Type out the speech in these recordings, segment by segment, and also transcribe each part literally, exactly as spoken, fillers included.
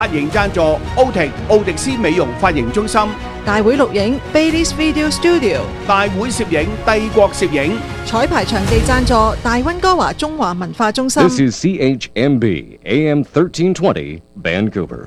髮型贊助奧婷奧迪斯美容髮型中心， 大會錄影 Baileys Video Studio， 大會攝影帝國攝影， 彩排場地贊助大溫哥華中華文化中心。 This is C H M B A M thirteen twenty Vancouver。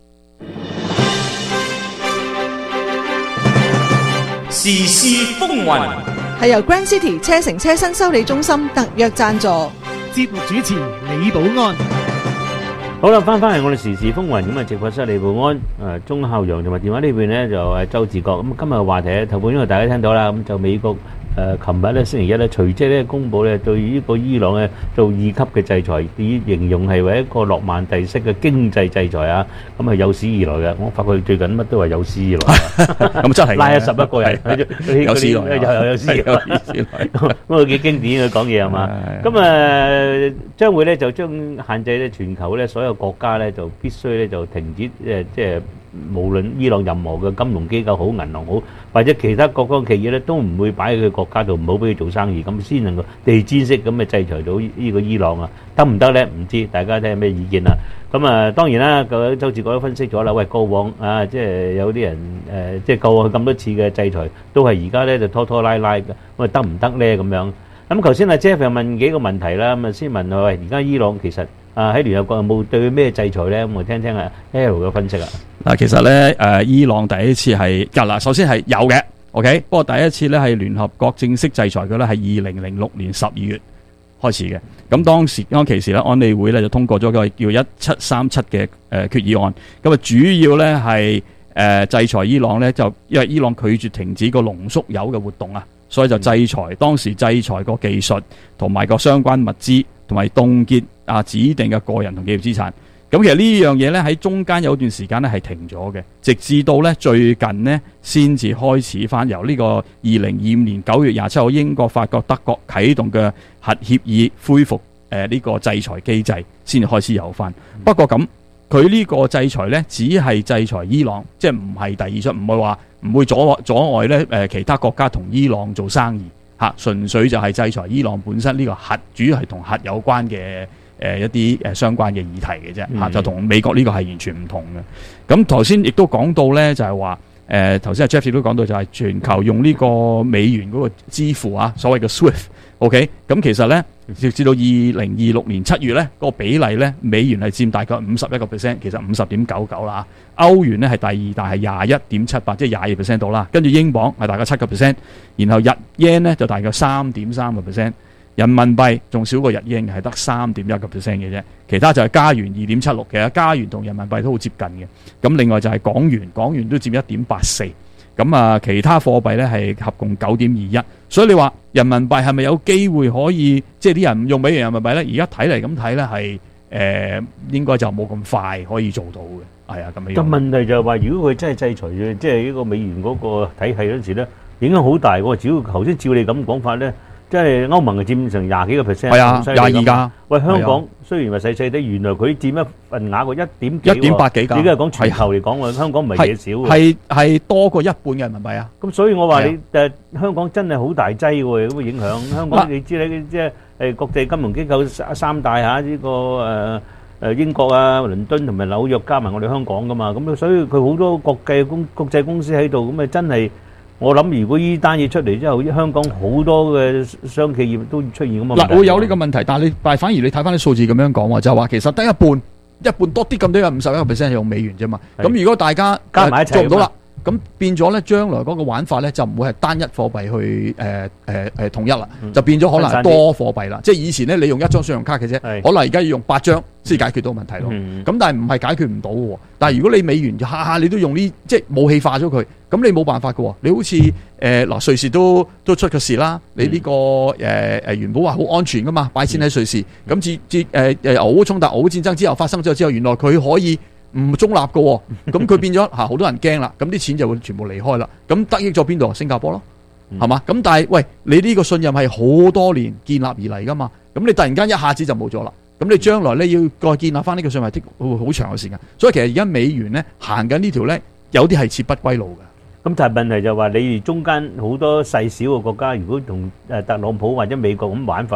時事風雲係由 Grand City 車城車身修理中心特約贊助。 節目主持李寶安。 好啦，翻翻嚟我哋時事風雲咁啊，直播室李寶安、誒鐘孝陽同埋電話呢邊咧就係周志國。咁今日嘅話題咧，頭半因為大家聽到啦，咁就美國誒琴日咧星期一咧隨即咧公佈咧對呢個伊朗咧做二級嘅制裁，以形容係為一個諾曼第式嘅經濟制裁啊。咁係有史以來嘅，我發覺最近乜都係有史以來。 咁真係拉咗十一個人， 有史以來， 又有有史以來，咁啊幾經典嘅講嘢係嘛？咁啊將會咧就將限制咧全球咧所有國家咧就必須咧就停止誒即係無論伊朗任何嘅金融機構好、銀行好，或者其他各個企業咧都唔會擺喺佢國家度，唔好俾佢做生意，咁先能夠地毯式咁嘅制裁到呢個伊朗啊？得唔得咧？唔知，大家睇下咩意見啦。咁啊，當然啦，個周志國都分析咗啦。喂，過往啊，即係有啲人誒，即係過往咁多次嘅制裁，都係而家咧就拖拖拉拉嘅，咁啊得唔得咧？咁樣。咁頭先阿 Jeff 又問幾個問題啦，咁啊先問佢喂，而家伊朗其實啊喺聯合國有冇對咩制裁咧？咁我聽聽阿 L 嘅分析啊。 嗱，其實咧誒，伊朗第一次係嗱，首先係有嘅 ，OK。不過第一次咧係聯合國正式制裁佢咧係二零零六年十二月開始嘅。咁當時當其時咧，安理會咧就通過咗個叫一七三七嘅誒決議案。咁啊，主要咧係誒制裁伊朗咧，就因為伊朗拒絕停止個濃縮鈾嘅活動啊。所以就制裁，當時制裁個技術同埋個相關物資，同埋凍結啊指定嘅個人同企業資產。咁其實呢樣嘢呢，喺中間有段時間呢係停咗嘅，直至到呢最近呢先至開始翻，由呢個二零二五年九月廿七號英國、法國、德國啟動嘅核協議恢復誒呢個制裁機制，先至開始有翻。不過咁佢呢個制裁呢，只係制裁伊朗，即係唔係第二出，唔係話唔會阻阻礙咧誒其他國家同伊朗做生意嚇，純粹就係制裁伊朗本身呢個核，主要係同核有關嘅誒一啲誒相關嘅議題嘅啫嚇，就同美國呢個係完全唔同嘅。咁頭先亦都講到咧，就係話誒頭先阿 Jeff 亦都講到，就係全球用呢個美元嗰個支付啊，所謂嘅 SWIFT。OK， 咁其實咧，直至到二零二六年七月咧，嗰個比例咧，美元係佔大概五十一個 percent， 其實五十點九九啦。歐元咧係第二大，係廿一點七八，即係廿二 percent 到啦。跟住英鎊係大概七個 percent， 然後日 yen 咧就大概三點三個 percent， 人民幣仲少過日英，係得三點一個 percent 嘅啫。其他就係加元二點七六，其實加元同人民幣都好接近嘅。咁另外就係港元，港元都佔一點八四。咁啊，其他貨幣咧係合共九點二一，所以你話人民幣係咪有機會可以，即係啲人唔用美元人民幣咧？而家睇嚟咁睇咧係誒，應該就冇咁快可以做到嘅，係啊咁樣。 但問題就係話，如果佢真係制裁嘅，即係呢個美元嗰個體系嗰陣時咧，影響好大喎。只要頭先照你咁講法咧，即係歐盟係佔成廿幾個 percent， 係啊，廿二㗎。喂， 香港雖然話細細啲，原來佢佔一份額個一點幾， 一點八幾㗎。 而家係講全球嚟講喎，香港唔係嘢少喎。 係係多過一半嘅人民幣啊。 咁所以我話你誒香港真係好大劑喎，咁嘅影響。香港你知咧，即係誒國際金融機構三三大嚇呢個誒誒英國啊、倫敦同埋紐約加埋我哋香港㗎嘛。咁所以佢好多國際公國際公司喺度，咁啊真係。我諗如果呢單嘢出嚟之後，香港好多嘅商企業都出現咁嘅問題。 嗱，會有呢個問題，但係你但係反而你睇翻啲數字咁樣講喎，就係話其實得一半，一半多啲咁都有五十一個 percent 係用美元啫嘛。咁如果大家加埋一齊做唔到啦，咁變咗咧，將來嗰個玩法咧就唔會係單一貨幣去誒誒誒統一啦，就變咗可能係多貨幣啦。即係以前咧，你用一張信用卡嘅啫，可能而家要用八張先解決到問題咯。咁但係唔係解決唔到嘅喎。但係如果你美元下下你都用呢，即係武器化咗佢，咁你冇辦法嘅喎。你好似誒嗱瑞士都都出個事啦。你呢個誒誒原本話好安全噶嘛，擺錢喺瑞士，咁至至誒誒俄烏衝突、俄烏戰爭之後發生咗之後，原來佢可以唔中立嘅喎，咁佢變咗嚇好多人驚啦，咁啲錢就會全部離開啦。咁得益咗邊度？新加坡咯，係嘛？咁但係喂，你呢個信任係好多年建立而嚟噶嘛？咁你突然間一下子就冇咗啦，咁你將來咧要再建立翻呢個信任，會好長嘅時間。所以其實而家美元咧行緊呢條咧，有啲係切不歸路嘅。 咁但係問題就係話，你哋中間好多細小嘅國家，如果同誒特朗普或者美國咁玩法咧，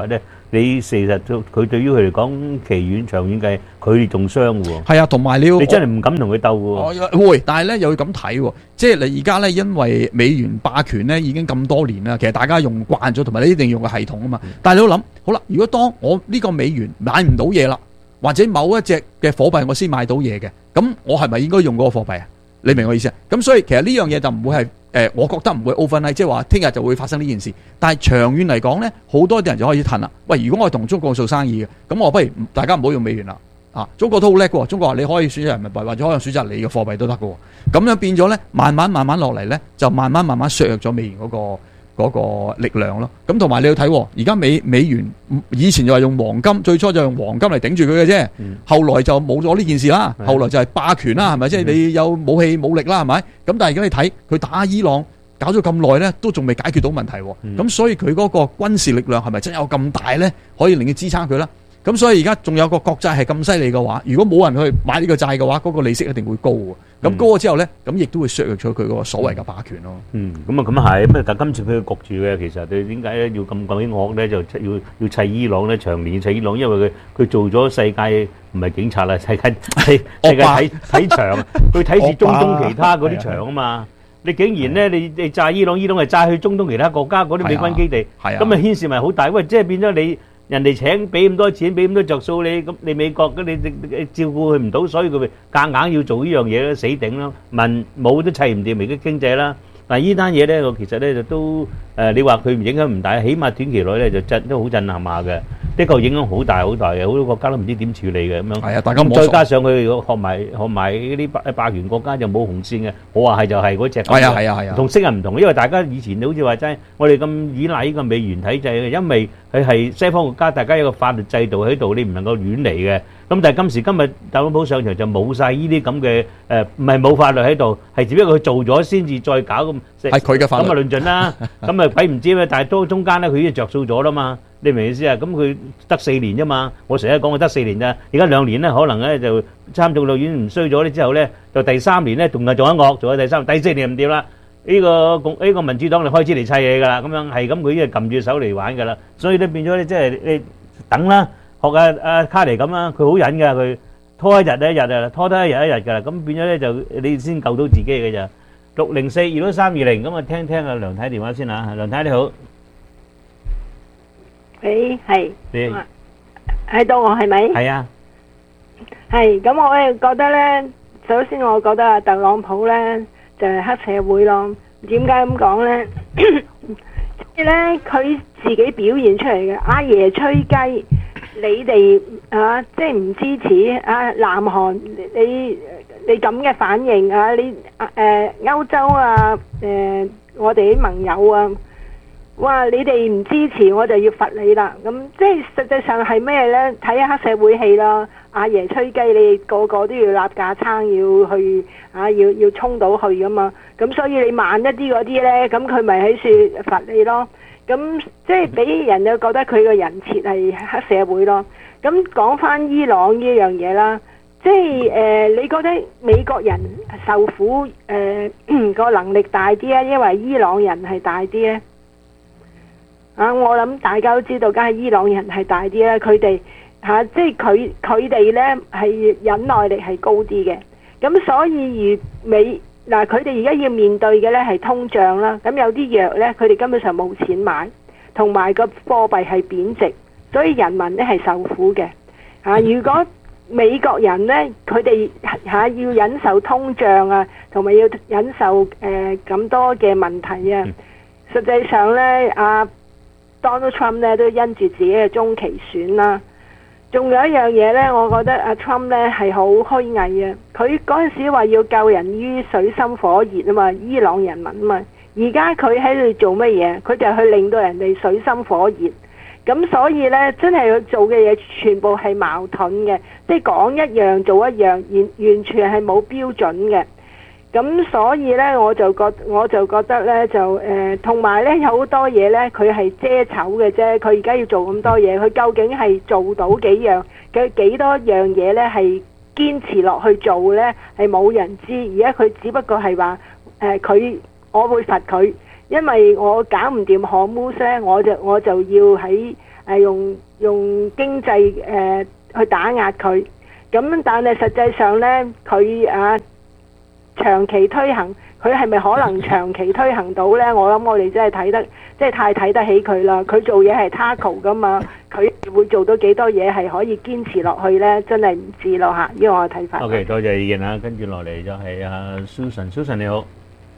你事實佢對於佢嚟講，期遠長遠計，佢哋仲傷喎。 係啊，同埋你要你真係唔敢同佢鬥喎。 我會，但係咧又要咁睇喎，即係你而家咧，因為美元霸權咧已經咁多年啦，其實大家用慣咗，同埋你一定要用個系統啊嘛。但係你要諗，好啦，如果當我呢個美元買唔到嘢啦，或者某一隻嘅貨幣我先買到嘢嘅，咁我係咪應該用嗰個貨幣啊？你明我意思啊？咁所以其實呢樣嘢就唔會係。誒，我覺得唔會 overnight，即係話聽日就會發生呢件事。但係長遠嚟講呢，好多啲人就開始褪啦。喂，如果我係同中國做生意嘅，咁我不如大家唔好用美元啦。啊，中國都好叻喎，中國話你可以選擇人民幣，或者可以選擇你嘅貨幣都得嘅喎。咁樣變咗呢，慢慢慢慢落嚟呢，就慢慢慢慢削弱咗美元嗰個嗰個力量咯。咁同埋你要睇，而家美美元以前就係用黃金，最初就用黃金嚟頂住佢嘅啫。 嗯、 後來就冇咗呢件事啦。嗯、後來就係霸權啦，係咪？即係、嗯、你有武器武力啦，係咪？咁但係而家你睇佢打伊朗搞咗咁耐呢，都仲未解決到問題。咁、嗯、所以佢嗰個軍事力量係咪真有咁大呢？可以令佢支撐佢啦。咁所以而家仲有個國債係咁犀利嘅話，如果冇人去買呢個債嘅話，嗰、那個利息一定會高嘅。咁高咗之後呢，咁亦都會削弱咗佢嗰個所謂嘅霸權咯。 嗯，咁啊咁啊係，咁啊但今次佢焗住嘅，其實佢點解咧要咁鬼惡咧？就要要砌伊朗咧，長年砌伊朗，因為佢佢做咗世界唔係警察啦，世界世世界睇睇場，佢睇住中東其他嗰啲場啊嘛。你竟然咧，你你炸伊朗，伊朗係炸去中東其他國家嗰啲美軍基地，咁啊牽涉咪好大？喂，即係變咗你。人哋請俾咁多錢，俾咁多着數你，咁你美國咁你你照顧佢唔到，所以佢咪夾硬要做呢樣嘢咯，死頂咯，民冇都砌唔掂，而家經濟啦。但係呢單嘢咧，我其實咧就都誒，你話佢唔影響唔大，起碼短期內咧就震都好震撼下嘅，的確影響好大好大嘅，好多國家都唔知點處理嘅咁樣。係啊，大家再加上佢學埋學埋嗰啲霸霸權國家就冇紅線嘅，我話係就係嗰隻。係啊係啊係啊，同昔日唔同，因為大家以前好似話齋，我哋咁依賴呢個美元體制嘅，因為佢係西方國家，大家有個法律制度喺度，你唔能夠亂嚟嘅。咁但係今時今日特朗普上場就冇曬呢啲咁嘅誒，唔係冇法律喺度，係只不過佢做咗先至再搞咁。係佢嘅法律。咁啊論盡啦，咁啊鬼唔知咩？但係都中間咧，佢已經著數咗啦嘛。你明唔明意思啊？咁佢得四年啫嘛。我成日講佢得四年咋，而家兩年咧，可能咧就參眾兩院唔衰咗咧之後咧，就第三年咧仲係做緊惡，做咗第三、第四年唔掂啦。呢個共呢個民主黨就開始嚟砌嘢㗎啦，咁樣係咁，佢已經撳住手嚟玩㗎啦。所以咧變咗咧，即係你等啦。學阿阿卡尼咁啦，佢好忍噶，佢拖一日一日啊，拖得一日一日噶啦，咁變咗咧就你先救到自己嘅咋。六零四二六三二零，咁啊聽聽阿梁太電話先嚇，梁太你好。 誒係。 你喺度我係咪？ 係啊。 係，咁我咧覺得咧，首先我覺得啊，特朗普咧就係黑社會咯。點解咁講咧？即係咧，佢自己表現出嚟嘅，阿爺吹雞。你哋啊，即係唔支持啊？南韓你你咁嘅反應啊？你誒歐洲啊誒，我哋啲盟友啊，哇！你哋唔支持我就要罰你啦。咁即係實際上係咩呢？睇下黑社會戲啦。阿爺吹雞，你個個都要立架撐，要去啊，要要衝到去噶嘛。咁所以你慢一啲嗰啲呢，咁佢咪喺處罰你咯。咁即係俾人就覺得佢個人設係黑社會咯。咁講翻伊朗呢樣嘢啦，即係誒、呃，你覺得美國人受苦誒個、呃、能力大啲啊，因為伊朗人係大啲咧？啊，我諗大家都知道，梗係伊朗人係大啲啦。佢哋嚇，即係佢佢哋咧係忍耐力係高啲嘅。咁所以而美。嗱，佢哋而家要面對嘅咧係通脹啦，咁有啲藥咧，佢哋根本上冇錢買，同埋個貨幣係貶值，所以人民咧係受苦嘅。嚇、啊，如果美國人咧，佢哋嚇要忍受通脹啊，同埋要忍受誒咁、呃、多嘅問題啊，實際上咧，阿、啊、Donald Trump 咧都因住自己嘅中期選啦。仲有一樣嘢呢，我覺得阿 Trump 呢係好虛偽嘅。佢嗰陣時話要救人於水深火熱啊嘛，伊朗人民啊嘛。而家佢喺度做乜嘢？佢就去令到人哋水深火熱。咁所以呢，真係佢做嘅嘢全部係矛盾嘅，即係講一樣做一樣，完完全係冇標準嘅。咁所以呢，我就覺我就覺得呢，就誒，同、呃、埋呢，有好多嘢呢，佢係遮醜嘅啫。佢而家要做咁多嘢，佢究竟係做到幾樣？佢幾多樣嘢呢？係堅持落去做呢？係冇人知。而家佢只不過係話誒，佢、呃、我會罰佢，因為我搞唔掂荷姆斯呢，我就我就要喺誒用用經濟誒、呃、去打壓佢。咁但係實際上咧，佢啊長期推行，佢係咪可能長期推行到咧？我諗我哋真係睇得，即係太睇得起佢啦。佢做嘢係 tackle 噶嘛，佢會做到幾多嘢係可以堅持落去咧？真係唔知咯嚇，呢個我嘅睇法。 OK， 多謝意見啊！跟住落嚟就係阿 Susan，Susan 你好。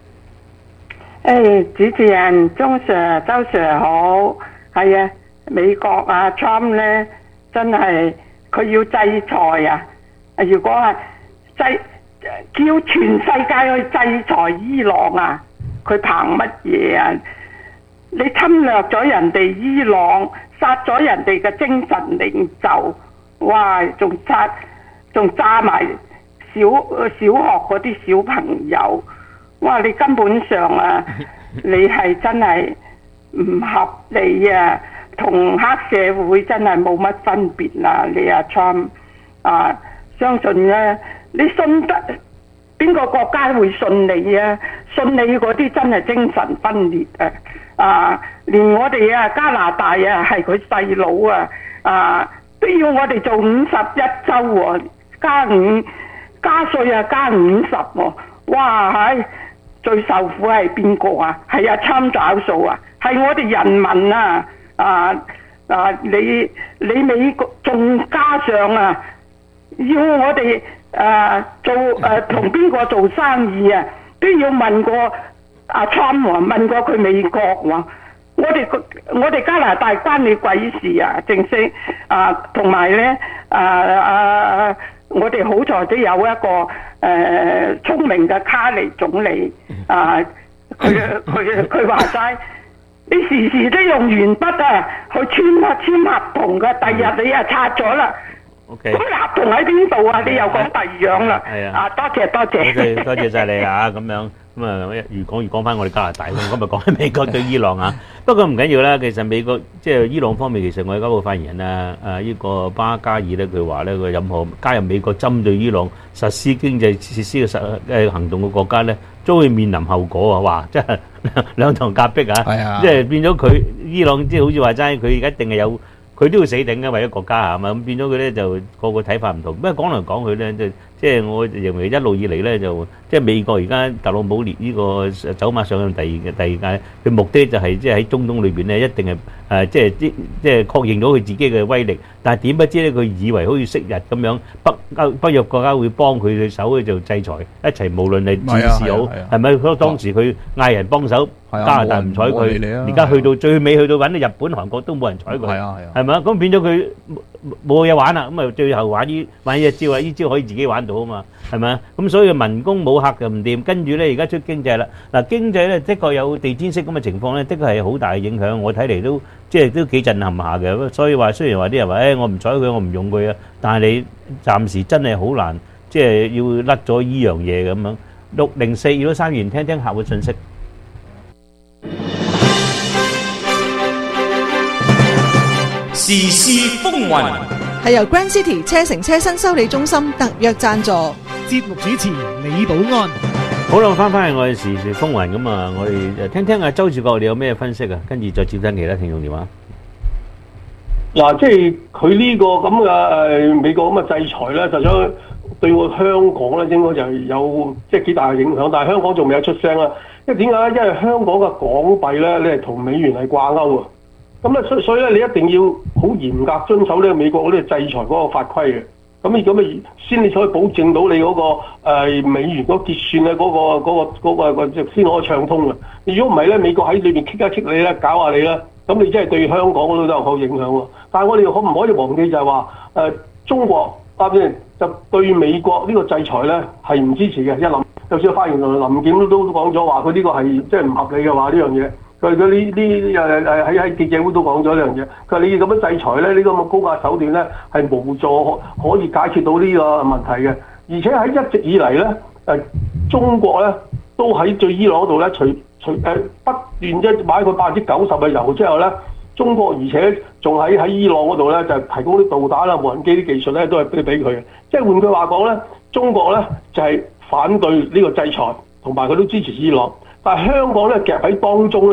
誒，主持人鍾 Sir、周 Sir 好，係啊，美國啊 Trump 咧真係佢要制裁啊！如果係制叫全世界去制裁伊朗啊，佢憑乜嘢啊？你侵略咗人哋伊朗，殺咗人哋嘅精神領袖，哇！仲殺仲炸埋小小學嗰啲小朋友，哇！你根本上啊，你係真係唔合理啊，同黑社會真係冇乜分別啦！你阿 Trump 啊，相信咧，你信得邊個國家會信你啊？信你嗰啲真係精神分裂啊！啊，連我哋啊加拿大啊係佢細佬啊，啊都要我哋做五十一周喎，加五加稅啊加五十喎，哇係！最受苦係邊個啊？係阿參找數啊！係我哋人民啊！啊啊！你你美國仲加上啊，要我哋啊做誒同邊個做生意啊，都要問過阿參喎，問過佢美國喎。我哋我哋加拿大關你鬼事啊！正式啊，同埋咧啊啊！我哋好在都有一個誒、呃、聰明嘅卡尼總理啊！佢佢佢話齋，你時時都用鉛筆啊去簽啊簽合同嘅，第日你啊拆咗啦。 OK。 咁合同喺邊度啊？你又講第二樣啦。 係啊。 啊，多謝多謝。 多謝多謝曬你啊！咁樣咁啊，越講越講翻我哋加拿大，咁咪講緊美國對伊朗啊。不過唔緊要啦，其實美國即係伊朗方面，其實我哋交部發言人啊，啊呢個巴加爾咧，佢話咧，佢任何加入美國針對伊朗實施經濟設施嘅實誒行動嘅國家咧，都會面臨後果啊！哇，真係兩頭夾擊啊！ 係啊， 即係變咗佢伊朗，即係好似話齋，佢一定係有。佢都要死頂嘅，為咗國家係嘛，咁變咗佢咧就個個睇法唔同。不過講嚟講去咧，即係即係我認為一路以嚟咧就即係美國而家特朗普列呢個走馬上任第二嘅第二屆，佢目的就係即係喺中東裏邊咧一定係誒即係即即係確認到佢自己嘅威力。但係點不知咧，佢以為好似昔日咁樣北歐北約國家會幫佢嘅手去做制裁，一齊無論係戰事好係咪？嗰當時佢嗌人幫手。加拿大唔睬佢，而家去到最尾去到揾到日本、韓國都冇人睬佢，係啊係啊，係咪啊？咁變咗佢冇嘢玩啦，咁啊最後玩呢玩呢一招啊，呢招可以自己玩到啊嘛，係咪啊？咁所以民工冇客就唔掂，跟住咧而家出經濟啦，嗱經濟咧的確有地毯式咁嘅情況咧，的確係好大嘅影響，我睇嚟都即係都幾震撼下嘅。所以話雖然話啲人話誒我唔睬佢，我唔用佢啊，但係你暫時真係好難，即係要甩咗依樣嘢咁樣。六零四如果三元聽聽客戶信息。 時事風雲係由 Grand City 車城車新修理中心特約贊助， 節目主持李寶安。 好啦，翻返去我哋時事風雲咁啊，我哋聽聽阿周志國你有咩分析啊？跟住再接聽其他聽眾電話。 嗱，即係佢呢個咁嘅誒美國咁嘅制裁咧，實際對我香港咧應該就係有即係幾大嘅影響，但係香港仲未有出聲啊。因為點解咧？因為香港嘅港幣咧，你係同美元係掛鈎啊。咁咧，所所以咧，你一定要好嚴格遵守呢個美國嗰啲制裁嗰個法規嘅。咁你咁咪先，你可以保證到你嗰、那個、呃、美元嗰結算咧，嗰、那個嗰、那個嗰、那個先、那個、可以暢通嘅。如果唔係咧，美國喺裏邊棘一棘你咧，搞下你咧，咁你真係對香港嗰度都有好影響喎。但係我哋可唔可以忘記就係話誒中國答應就對美國呢個制裁咧係唔支持嘅。一林就算發言人林檢都都講咗話，佢呢個係即係唔合理嘅話呢樣嘢。佢佢呢呢誒誒喺喺記者會都講咗呢樣嘢。佢話你咁樣制裁咧，呢個咁嘅高壓手段咧係無助可可以解決到呢個問題嘅。而且喺一直以嚟咧誒，中國咧都喺對伊朗嗰度咧，除除誒不斷即係買佢百分之九十嘅油之後咧，中國而且仲喺喺伊朗嗰度咧就提供啲導彈啦、無人機啲技術咧都係俾俾佢嘅。即係換句話講咧，中國咧就係反對呢個制裁，同埋佢都支持伊朗。但係香港咧夾喺當中咧，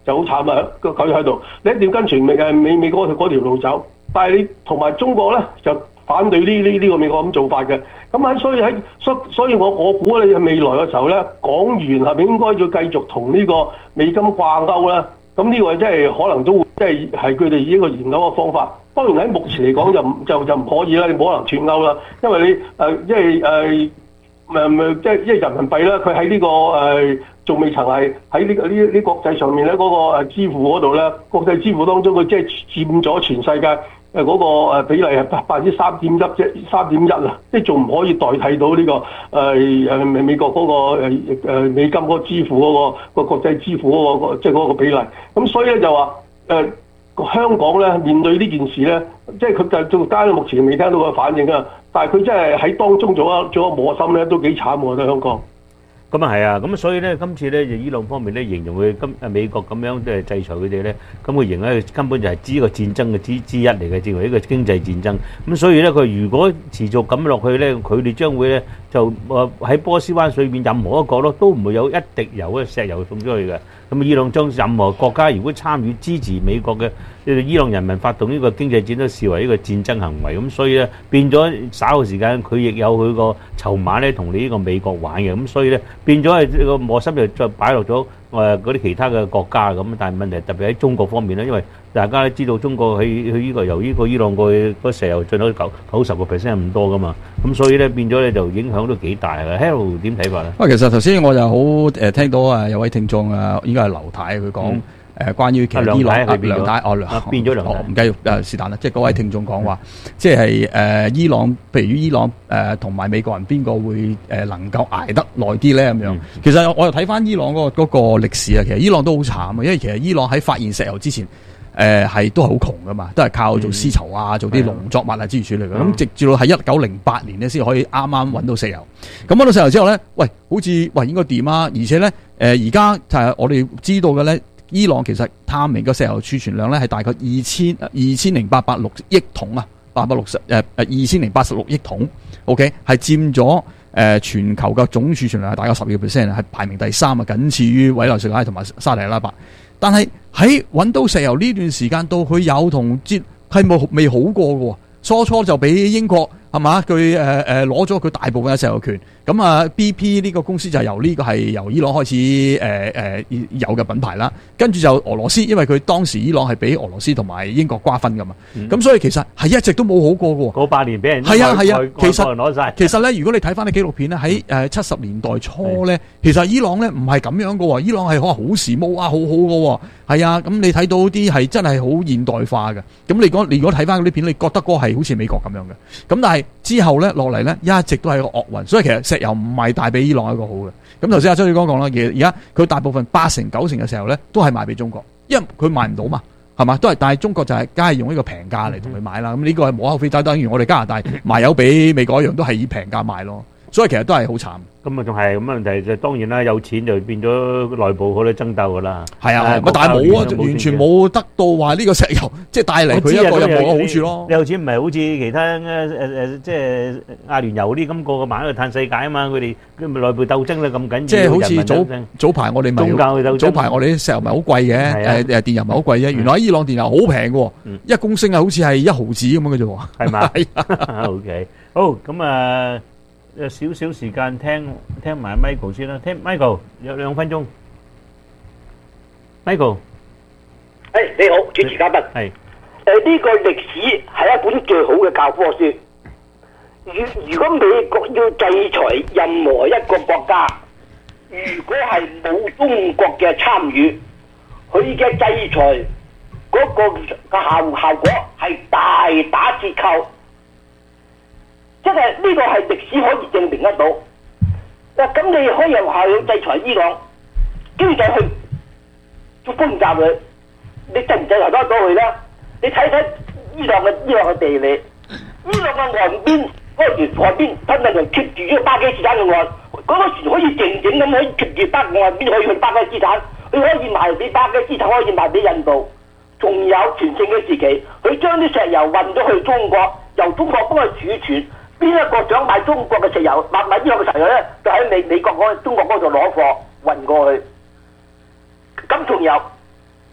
就好慘啊！個狗喺度，你一定要跟隨美誒美美國嗰條路走，但係你同埋中國咧就反對呢呢呢個美國咁做法嘅。咁喺所以喺所所以我我估你未來嘅時候咧，港元係咪應該要繼續同呢個美金掛鈎咧？咁呢個真係可能都會即係係佢哋一個研究嘅方法。當然喺目前嚟講就就就唔可以啦，你冇可能脫鈎啦，因為你誒、呃、即係誒誒即係即係人民幣咧，佢喺呢個誒仲未曾係喺呢個呢呢國際上面咧嗰個誒支付嗰度咧，國際支付當中佢即係佔咗全世界誒嗰個誒比例係百分之三點一啫，三點一啊，即係仲唔可以代替到呢個誒誒美美國嗰個誒誒美金嗰個支付嗰個個國際支付嗰個即係嗰個比例。咁所以咧就話誒。香港咧面對呢件事咧，即係佢就做單目前未聽到個反應啊，但係佢真係喺當中做一做一磨心咧，都幾慘喎！我覺得香港。 咁啊係啊，咁所以咧今次咧就伊朗方面咧形容佢今誒美國咁樣即係制裁佢哋咧，咁佢形容咧根本就係呢個戰爭嘅之之一嚟嘅，認為呢個經濟戰爭。咁所以咧佢如果持續咁落去咧，佢哋將會咧就誒喺波斯灣水面任何一個咯都唔會有一滴油嘅石油送出去嘅。咁伊朗將任何國家如果參與支持美國嘅伊朗人民發動呢個經濟戰都視為一個戰爭行為，咁所以咧變咗稍後時間佢亦有佢個籌碼咧同你呢個美國玩嘅，咁所以咧變咗係個磨心就再擺落咗誒嗰啲其他嘅國家咁，但係問題特別喺中國方面咧，因為大家都知道中國喺去呢個由呢個伊朗過去嗰石油進口九九十個 percent 咁多噶嘛，咁所以咧變咗咧就影響都幾大嘅。Harold 點睇法咧？ 喂，其實頭先我就好誒聽到啊有位聽眾啊，應該係劉太佢講。誒關於其實伊朗啊梁太哦梁變咗梁太唔緊要誒是但啦，即係嗰位聽眾講話，即係誒伊朗，譬如伊朗誒同埋美國人邊個會誒能夠捱得耐啲咧咁樣？其實我又睇翻伊朗嗰個嗰個歷史啊，其實伊朗都好慘啊，因為其實伊朗喺發現石油之前誒係都係好窮噶嘛，都係靠做絲綢啊、做啲農作物啊之類嚟嘅。咁直至到喺一九零八年咧先可以啱啱揾到石油。咁揾到石油之後咧，喂，好似喂應該掂啊！而且咧誒而家就係我哋知道嘅咧。伊朗其實探明個石油儲存量咧係大概二千二千零八百六億桶啊，八百六十誒誒二千零八十六億桶 ，OK 係佔咗誒全球嘅總儲存量係大概十二個 percent，係排名第三啊，僅次於委內瑞拉同埋沙特阿拉伯。但係喺揾到石油呢段時間到佢有同接係冇未好過嘅喎，初初就俾英國係嘛佢誒誒攞咗佢大部分嘅石油權。咁啊 B P 呢個公司就由呢個係由伊朗開始誒誒、呃、有嘅品牌啦，跟住就俄羅斯，因為佢當時伊朗係俾俄羅斯同埋英國瓜分噶嘛，咁、嗯、所以其實係一直都冇好過嘅。 嗰八年俾人係啊係啊，其實攞晒。 其實咧，如果你睇翻啲紀錄片咧，喺誒七十年代初咧，其實伊朗咧唔係咁樣嘅喎，伊朗係可能好時髦啊，好好嘅喎，係啊，咁你睇到啲係真係好現代化嘅。咁你講，你如果睇翻嗰啲片，你覺得嗰個係好似美國咁樣嘅。咁但係之後咧落嚟咧，一直都係個惡運，所以其實石油唔係帶俾伊朗一個好嘅。咁頭先阿周宇剛講啦，其實而家佢大部分八成九成嘅石油咧，都係賣俾中國，因為佢賣唔到嘛，係嘛？都係，但係中國就係梗係用呢個平價嚟同佢買啦。咁呢個係無可厚非，就等於我哋加拿大賣油俾美國一樣，都係以平價賣咯。所以其實都係好慘。 咁啊，仲係咁問題就當然啦，有錢就變咗內部好多爭鬥噶啦。 係啊，但係冇啊，完全冇得到話呢個石油即係帶嚟佢一個任何嘅好處咯。 你有錢唔係好似其他誒誒即係阿聯酋啲咁個個買喺度嘆世界啊嘛，佢哋佢咪內部鬥爭咧咁緊要。 即係好似早早排我哋咪早排我哋啲石油咪好貴嘅，誒誒電油咪好貴啫。原來喺伊朗電油好平嘅，一公升啊好似係一毫子咁樣嘅啫喎。 係嘛？係 OK，好咁啊。有少少時間聽聽埋 Michael 先啦，聽 Michael 有兩分鐘。Michael， 誒你好，主持嘉賓。係。誒呢個歷史係一本最好嘅教科書。如如果美國要制裁任何一個國家，如果係冇中國嘅參與，佢嘅制裁嗰個嘅效效果係大打折扣。即係呢個係歷史可以證明得到。嗱，咁你可以有效去制裁伊朗，跟住就去做轟炸佢，你制唔制裁得到佢咧？你睇睇伊朗嘅伊朗嘅地理，伊朗嘅岸邊嗰個船岸邊，真係就貼住咗巴基斯坦嘅岸，嗰、那個船可以靜靜咁可以貼住巴岸邊可以去巴基斯坦，佢可以賣俾巴基斯坦，可以賣俾印度。仲有全盛嘅時期，佢將啲石油運咗去中國，由中國幫佢儲存。邊一個想買中國嘅石油，買買伊朗嘅石油咧，就喺美美國嗰中國嗰度攞貨運過去。咁仲有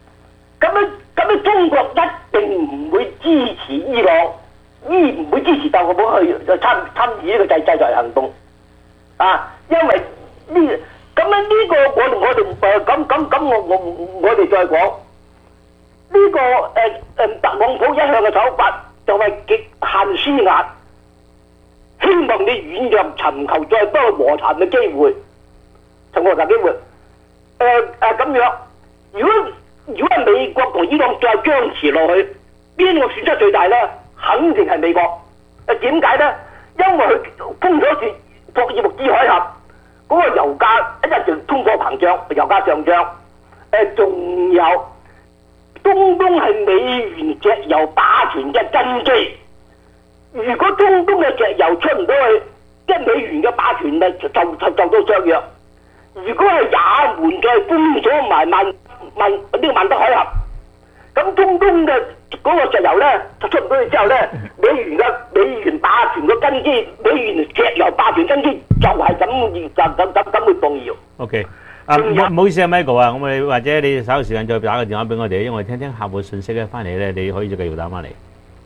咁樣咁樣中國一定唔會支持伊朗，伊唔會支持特朗普去去參參與呢個制制裁行動啊！因為呢咁樣呢個我我哋誒咁咁咁我我我哋再講呢、這個誒誒、呃、特朗普一向嘅手法就係極限施壓，希望你軟弱，尋求再多和談嘅機會，尋求和談機會。誒誒咁樣，如果如果係美國同伊朗再僵持落去，邊個損失最大咧？肯定係美國。誒點解咧？因為佢封咗住霍爾木茲海峽，嗰、那個油價一直通貨膨脹，油價上漲。誒仲有中東係美元石油霸權嘅根基。如果中東嘅石油出唔到去，即係美元嘅霸權咪就就就到削弱。如果係也門再封咗埋曼曼呢個曼德海峽，咁中東嘅嗰個石油咧就出唔到去之後咧，美元嘅美元霸權嘅根基，美元石油霸權根基就係咁就咁咁咁會動搖。 OK， 啊唔好意思啊 Michael 啊，咁我哋或者你稍後時間再打個電話俾我哋，因為我哋聽聽客戶信息咧，翻嚟咧你可以再繼續打翻嚟。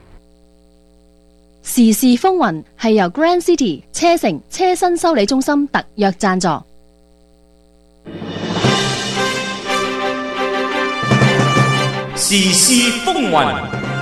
時事風雲係由 Grand City 車城車身修理中心特約贊助。 時事風雲，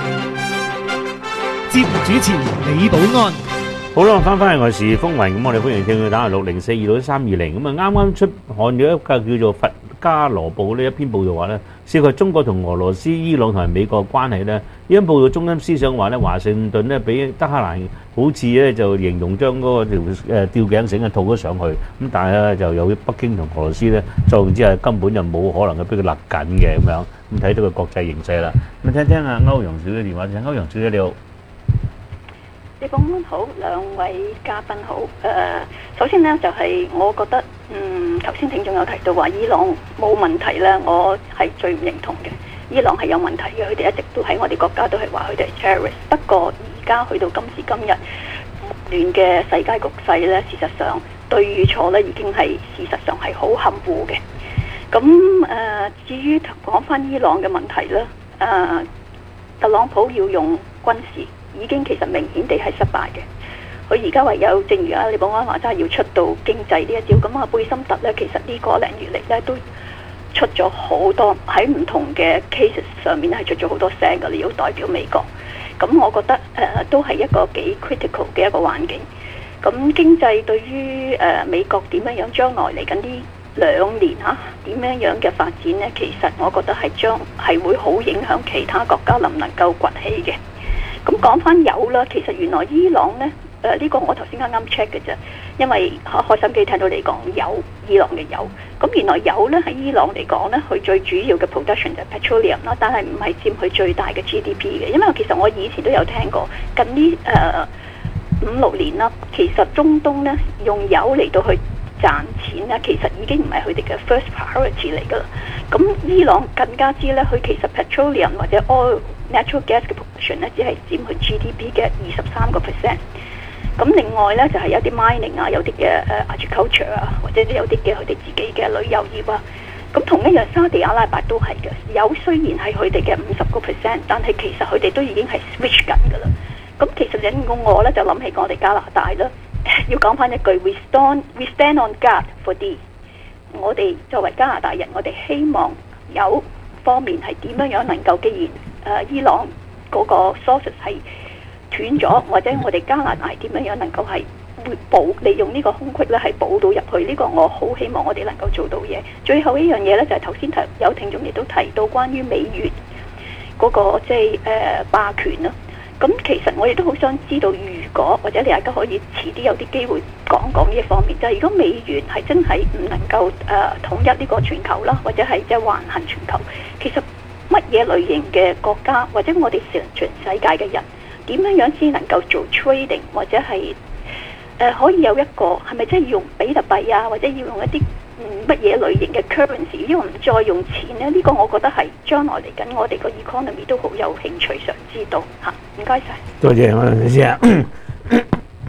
節目主持李寶安。 好啦，翻返嚟我哋時事風雲，咁我哋歡迎聽佢打嚟六零四二六三二零。咁啊，啱啱出刊咗一個叫做《佛家羅報》呢一篇報道話咧，涉及中國同俄羅斯、伊朗同埋美國嘅關係咧。呢篇報道中心思想話咧，華盛頓咧俾德黑蘭好似咧就形容將嗰個條誒吊頸繩啊套咗上去，咁但係咧就有北京同俄羅斯咧作用之下根本就冇可能嘅俾佢勒緊嘅咁樣。咁睇到個國際形勢啦。咁聽聽阿歐陽小姐電話先，歐陽小姐你好。 李寶安好，兩位嘉賓好。誒、呃，首先呢，就係、是、我覺得，嗯，頭先聽眾有提到話伊朗冇問題咧，我係最唔認同嘅。伊朗係有問題嘅，佢哋一直都喺我哋國家都係話佢哋係 terrorist。不過而家去到今時今日，亂嘅世界局勢咧，事實上對與錯咧已經係事實上係好含糊嘅。咁誒、呃，至於講翻伊朗嘅問題咧，誒、呃，特朗普要用軍事。已經其實明顯地係失敗嘅，佢而家唯有正如阿李寶安話齋要出到經濟呢一招，咁啊貝森特咧其實呢個零月嚟咧都出咗好多喺唔同嘅 cases 上面係出咗好多聲嘅，你要代表美國，咁我覺得誒、呃、都係一個幾 critical 嘅一個環境。咁經濟對於誒、呃、美國點樣樣將來嚟緊呢兩年嚇點樣樣嘅發展呢？其實我覺得係將係會好影響其他國家能唔能夠崛起嘅。咁講翻油啦，其實原來伊朗呢，誒、呃、呢、這個我頭先啱啱 check 嘅啫，因為開心機聽到你講油，伊朗嘅油，咁原來油呢喺伊朗嚟講呢，佢最主要嘅 production 就係 petroleum 啦，但係唔係佔佢最大嘅 G D P 嘅，因為其實我以前都有聽過，近呢誒、呃、五六年啦，其實中東呢用油嚟到去賺錢呢，其實已經唔係佢哋嘅 first priority 嚟噶啦，咁伊朗更加知呢，佢其實 petroleum 或者 oil natural gas 嘅 production 咧，只係佔佢 G D P 嘅二十三個 percent。咁另外咧就係、是、有啲 mining 啊，有啲嘅誒 agriculture 啊，或者有啲嘅佢哋自己嘅旅遊業啊。咁同一樣沙地阿拉伯都係嘅，油雖然係佢哋嘅五十個 percent，但係其實佢哋都已經係 switch 緊㗎啦。咁其實令我咧就諗起我哋加拿大啦，要講翻一句 we stand we stand on guard for this。我哋作為加拿大人，我哋希望有方面係點樣樣能夠，既然誒、呃、伊朗嗰個 sources 係斷咗，或者我哋加拿大點樣樣能夠係會補利用呢個空隙咧，係補到入去。呢、這個我好希望我哋能夠做到嘢。最後一樣嘢咧就係頭先提有聽眾亦都提到關於美元嗰、那個即係誒霸權啦。咁其實我亦都好想知道，如果或者你大家可以遲啲有啲機會講講呢一方面，就係、是、如果美元係真係唔能夠誒、呃、統一呢個全球啦，或者係即係橫行全球，其實乜嘢類型嘅國家或者我哋成全世界嘅人點樣樣先能夠做 trading， 或者係誒、呃、可以有一個係咪真係要用比特幣啊，或者要用一啲乜嘢類型嘅 currency， 因為唔再用錢咧，呢、這個我覺得係將來嚟緊我哋個 economy 都好有興趣想知道嚇。唔該晒， 多謝我哋先生。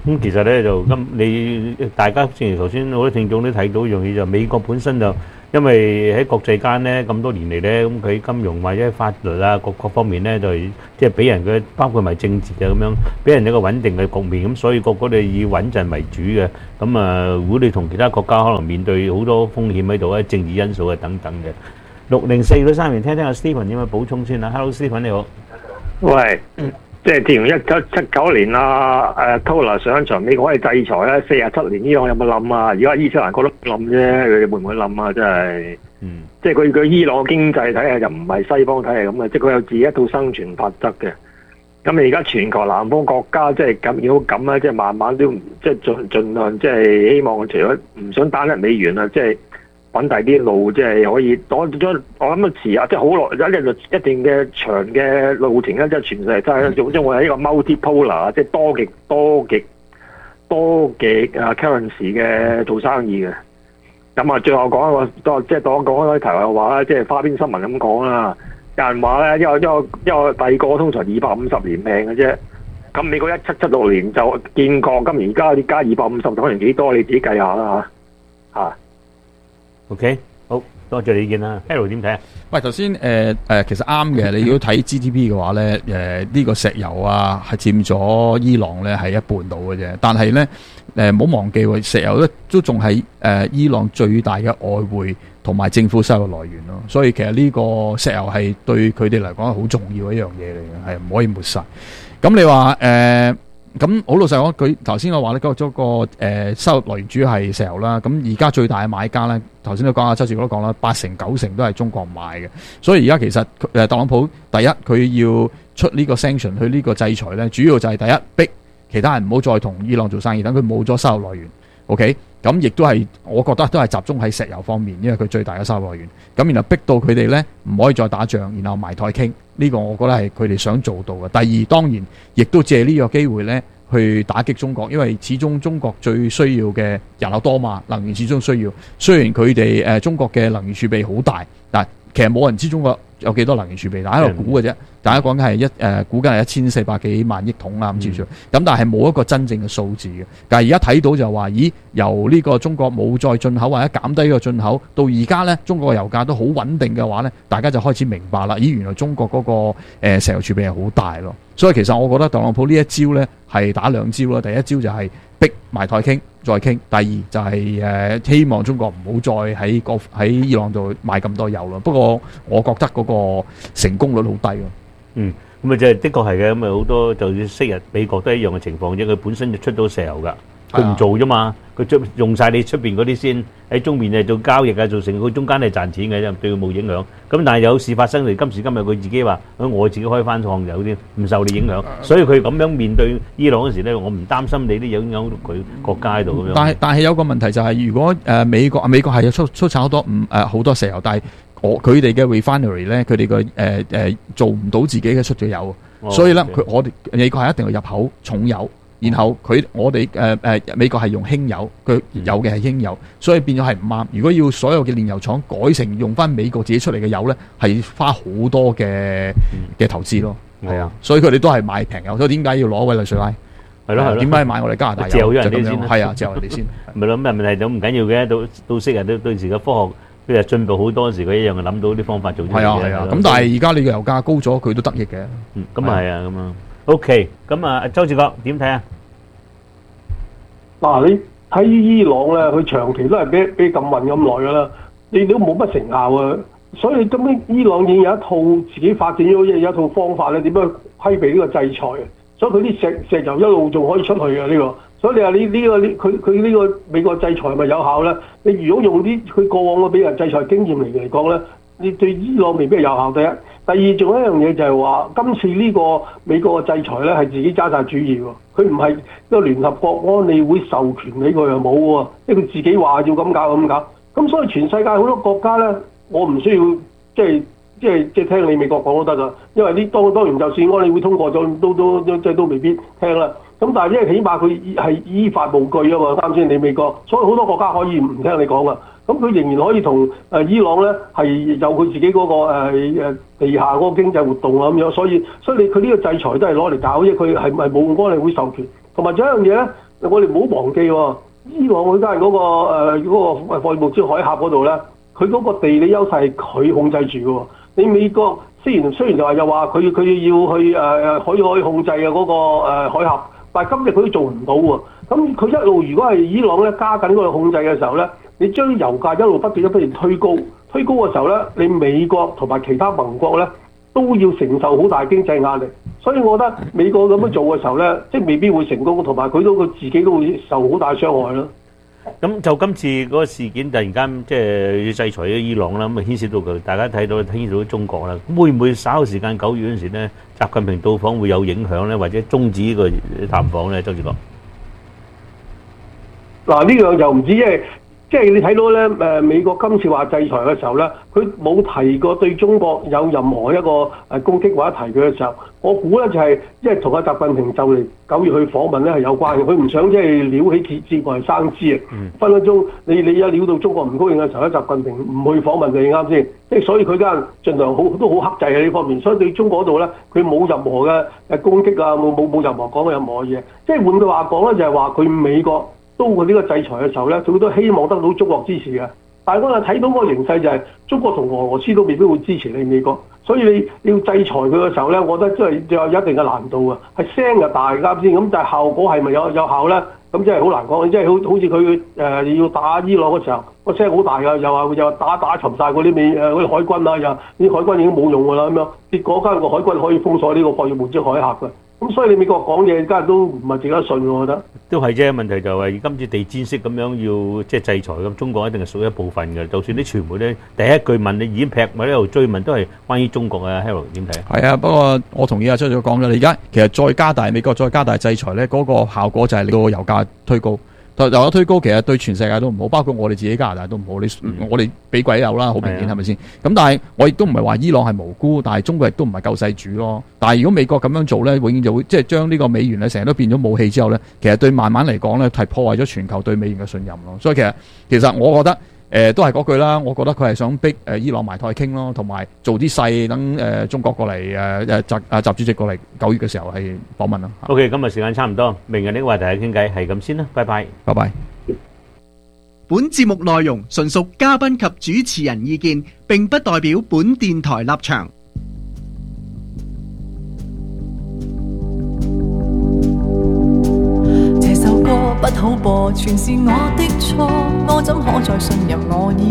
咁其實咧就今你大家正如頭先好多聽眾都睇到一樣嘢，就美國本身就因為喺國際間咧咁多年嚟咧，咁佢金融或者法律啊各各方面咧就即係俾人嘅，包括埋政治啊咁樣，俾人一個穩定嘅局面，咁所以個個都以穩陣為主嘅。咁啊，如果你同其他國家可能面對好多風險喺度咧，政治因素啊等等嘅。六零四嗰三年，聽聽阿 Stephen 點樣補充先啦。Hello Stephen 你好。 喂。即係自從一九七九年啊，誒 Tola 上場，美國可以制裁咧，四十七年伊朗有冇冧啊？而家伊斯蘭覺得冧啫，佢哋會唔會冧啊？真係，嗯，即係佢佢伊朗經濟體系就唔係西方體系咁嘅，即係佢有自己一套生存法則嘅。咁你而家全球南方國家即係咁要咁啦，即係慢慢都即係盡盡量即係希望除咗唔想單一美元啊，即係揾第啲路，即係可以我咗我諗啊遲啊，即係好耐有一定一定嘅長嘅路程咧，即係全世界真係總之我係一個 multipolar， 即係多極多極多極啊 currency 嘅做生意嘅。咁啊，最後講一個即係當講開題外話啦，即係花邊新聞咁講啦。有人話咧，因為因為因為第二個通常二百五十年命嘅啫。咁美國一七七六年就建國，咁而家你加二百五十，可能幾多？你自己計下啦嚇嚇。 OK， 好多謝你意見啦。Harold 點睇啊？ 喂，頭先誒誒，其實啱嘅。你如果睇 G D P 嘅話咧，誒、呃、呢、這個石油啊係佔咗伊朗咧係一半到嘅啫。但係咧誒，唔好忘記喎，石油咧都仲係誒伊朗最大嘅外匯同埋政府收入來源咯。所以其實呢個石油係對佢哋嚟講係好重要嘅一樣嘢嚟嘅，係唔可以抹殺。咁你話誒？呃咁好老實講，佢頭先我話咧，嗰、那個誒、呃、收入來源主要係石油啦。咁而家最大嘅買家咧，頭先都講阿周志國都講啦，八成九成都係中國買嘅。所以而家其實誒特朗普第一佢要出呢個 sanction 去呢個制裁咧，主要就係第一逼其他人唔好再同伊朗做生意，等佢冇咗收入來源。OK， 咁亦都係我覺得都係集中喺石油方面，因為佢最大嘅收入來源。咁然後逼到佢哋咧唔可以再打仗，然後埋台傾。呢、這個我覺得係佢哋想做到嘅。第二當然亦都借呢個機會咧去打擊中國，因為始終中國最需要嘅人口多嘛，能源始終需要。雖然佢哋誒中國嘅能源儲備好大，但其實冇人知中國有幾多能源儲備，大家喺度估嘅啫。大家講緊係一誒、呃、估緊係一千四百幾萬億桶啊咁之類。咁、嗯、但係冇一個真正嘅數字嘅。但係而家睇到就話，咦由呢個中國冇再進口或者減低呢個進口，到而家咧中國嘅油價都好穩定嘅話咧，大家就開始明白啦。咦原來中國嗰、那個、呃、石油儲備係好大咯。所以其實我覺得特朗普呢一招咧係打兩招啦。第一招就係逼埋台傾再傾，第二就係、是、誒、呃、希望中國唔好再喺個喺伊朗度買咁多油咯。不過我覺得嗰個成功率好低咯。 嗯，咁啊即係的確係嘅。咁啊好多就算昔日美國都一樣嘅情況啫。佢本身就出到石油㗎，佢唔做啫嘛。佢出用晒你出邊嗰啲先喺中面誒做交易啊，做成佢中間係賺錢嘅啫，對佢冇影響。咁但係有事發生嚟，今時今日佢自己話，我自己開翻廠有啲唔受你影響。所以佢咁樣面對伊朗嗰時咧，我唔擔心你啲影響佢國家喺度咁樣。 但係但係有個問題就係、是，如果誒、呃、美國美國係有出出產好多唔誒好多石油，但係我佢哋嘅 refinery 咧，佢哋嘅誒誒做唔到自己嘅出咗油，哦、所以咧佢我哋美國係一定要入口重油。然後佢我哋誒誒美國係用輕油，佢有嘅係輕油，所以變咗係唔啱。如果要所有嘅煉油廠改成用翻美國自己出嚟嘅油咧，係花好多嘅嘅投資咯。係啊，所以佢哋都係買平油。所以點解要攞委內瑞拉？係咯係咯。點解買我哋加拿大油？ 借咗人哋先。 係啊，借人哋先。 咪咯，咩問題都唔緊要嘅。到到昔日都到時嘅科學佢又進步好多時，佢一樣諗到啲方法做出嚟嘅。係啊係啊。咁但係而家你嘅油價高咗，佢都得益嘅。 嗯，咁啊係啊，咁啊。OK，咁啊，周志國點睇啊？ 嗱，你睇伊朗咧，佢長期都係俾俾禁運咁耐噶啦，你都冇乜成效啊。所以根本伊朗已經有一套自己發展咗有一套方法咧，點樣規避呢個制裁啊。所以佢啲石石油一路仲可以出去嘅呢個。所以你話呢呢個呢佢佢呢個美國制裁係咪有效咧？你如果用啲佢過往嘅俾人制裁經驗嚟嚟講咧，你對伊朗未必係有效。第一。第二，仲有一樣嘢就係話，今次呢個美國嘅制裁咧係自己揸晒主意喎，佢唔係一個聯合國安理會授權你，佢又冇喎，即係佢自己話要咁搞咁搞，咁所以全世界好多國家咧，我唔需要即係即係即係聽你美國講都得㗎，因為呢當當然就算安理會通過咗，都都即係都未必聽啦。咁但係因為起碼佢係依法無據啊嘛，啱先你美國，所以好多國家可以唔聽你講㗎。咁佢仍然可以同誒伊朗咧係有佢自己嗰、那個誒、呃、地下嗰個經濟活動啊咁樣，所以所以你佢呢個制裁都係攞嚟搞啫，佢係咪冇安理會授權？同埋仲有一樣嘢咧， 我哋唔好忘記喎，伊朗嗰間嗰個誒嗰個霍爾木茲海峽嗰度咧，佢嗰個地理優勢係佢控制住嘅喎。你美國雖然雖然就話又話佢佢要去誒誒可以可以控制嘅嗰個誒海峽，但係今日佢都做唔到喎。咁佢一路如果係伊朗咧加緊嗰個控制嘅時候咧，你將油價一路不斷不斷推高，推高嘅時候咧，你美國同埋其他盟國咧都要承受好大經濟壓力。所以我覺得美國咁樣做嘅時候咧，即係未必會成功，同埋佢都佢自己都會受好大傷害咯。 咁就今次嗰個事件突然間即係要制裁咗伊朗啦，咁啊牽涉到佢，大家睇到牽涉到中國啦，會唔會稍後時間九月嗰陣時咧，習近平到訪會有影響咧，或者終止呢個談訪咧？周志國， 嗱呢樣又唔知，因為即係你睇到咧誒美國今次話制裁嘅時候咧，佢冇提過對中國有任何一個誒攻擊或者提佢嘅時候，我估咧就係因為同阿習近平就嚟九月去訪問咧係有關嘅，佢唔想即係撩起結節外生枝啊！嗯、分分鐘你你一撩到中國唔高興嘅時候咧，習近平唔去訪問就啱先，即係所以佢間盡量好都好克制喺呢方面，所以對中國嗰度咧佢冇任何嘅誒攻擊啊，冇冇冇任何講嘅任何嘢，即係換句話講咧就係話佢美國都過呢個制裁嘅時候咧，佢都希望得到中國支持嘅。但係我哋睇到嗰個形勢就係中國同俄羅斯都未必會支持你美國，所以你你要制裁佢嘅時候咧，我覺得真係有一定嘅難度啊。係聲就大啱先，咁但係效果係咪有有效咧？咁真係好難講。即係好好似佢誒要打伊朗嘅時候，個聲好大㗎，又話又話打打沉晒嗰啲美誒嗰啲海軍啊，又啲海軍已經冇用㗎啦咁樣。結果間個海軍可以封鎖呢個霍爾木茲海峽㗎。咁所以你美國講嘢，家人都唔係值得信，我覺得。 都係啫，問題就係今次地氈式咁樣要即係制裁咁，中國一定係屬於一部分嘅。就算啲傳媒咧第一句問你已經劈埋喺度追問，都係關於中國嘅。Harold 點睇？ 係啊，不過我同意阿張總講嘅，你而家其實再加大美國再加大制裁咧，嗰、那個效果就係令個油價推高。油價推高其實對全世界都唔好，包括我哋自己加拿大都唔好。你、嗯、我哋俾鬼油啦，好明顯係咪先？咁但係我亦都唔係話伊朗係無辜，但係中國亦都唔係救世主咯。但係如果美國咁樣做咧，永遠就會即係將呢個美元咧成日都變咗武器之後咧，其實對慢慢嚟講咧係破壞咗全球對美元嘅信任咯。所以其實其實我覺得。誒、呃、都係嗰句啦，我覺得佢係想逼誒、呃、伊朗埋台傾咯，同埋做啲勢等誒中國過嚟誒誒習啊習主席過嚟九月嘅時候係訪問啦。 OK， 今日時間差唔多，明日呢個話題係傾偈，係咁先啦，拜拜， 拜拜。 本節目內容純屬嘉賓及主持人意見，並不代表本電台立場。 這首歌不好播，全是我的錯，我怎可再信任我已